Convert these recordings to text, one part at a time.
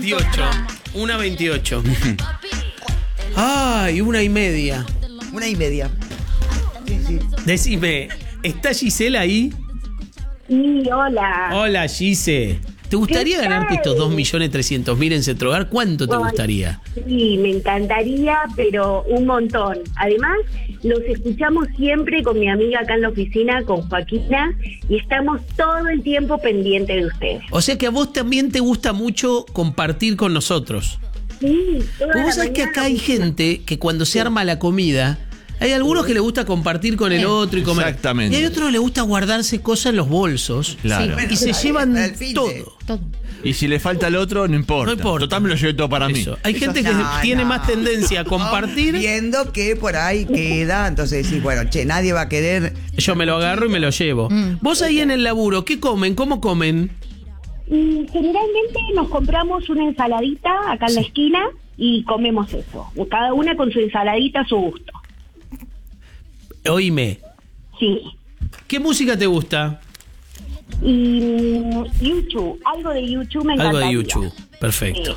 1:28. 1:28. Ay, 1:30. 1:30. Sí, sí. Decime, ¿está Gisela ahí? Sí, hola. Hola, Gise. ¿Te gustaría ¿Qué ganarte tal? estos 2.300.000 en Cetrogar? ¿Cuánto te Ay, gustaría? Sí, me encantaría, pero un montón. Además, los escuchamos siempre con mi amiga acá en la oficina, con Joaquina, y estamos todo el tiempo pendientes de ustedes. O sea que a vos también te gusta mucho compartir con nosotros. Sí, toda Vos la sabés que mañana. acá hay gente que cuando se arma la comida, hay algunos que le gusta compartir con el otro y comer. Exactamente. Y hay otros que le gusta guardarse cosas en los bolsos. Claro. Y se llevan para el fin de- todo. Y si le falta al otro, no importa. No importa. Total, me lo llevé todo para Eso. mí. Hay gente que No, tiene no. más tendencia a compartir. Viendo que por ahí queda, entonces decís, bueno, che, nadie va a querer. Yo me lo agarro y me lo llevo. Vos ahí en el laburo, ¿qué comen? ¿Cómo comen? Y generalmente nos compramos una ensaladita acá en la esquina y comemos eso. Cada una con su ensaladita a su gusto. Oíme, Sí. ¿qué música te gusta? Y YouTube, algo de YouTube me Algo encantaría. de YouTube. Perfecto.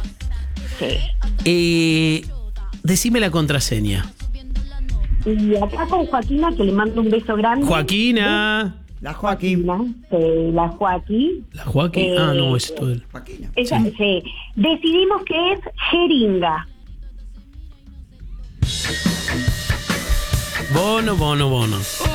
Sí. Decime la contraseña. Y acá con Joaquina, que le mando un beso grande. Joaquina. La Joaquín. La Joaquín. ¿La Joaquín? Ah, no, es todo él. Joaquina. Ella, sí. Decidimos que es jeringa. Bono.